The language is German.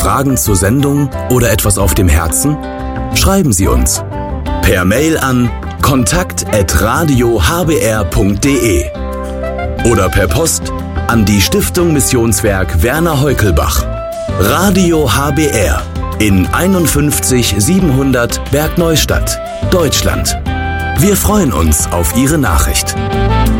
Fragen zur Sendung oder etwas auf dem Herzen? Schreiben Sie uns. Per Mail an kontakt@radiohbr.de oder per Post an die Stiftung Missionswerk Werner Heukelbach. Radio HBR in 51 700 Bergneustadt, Deutschland. Wir freuen uns auf Ihre Nachricht.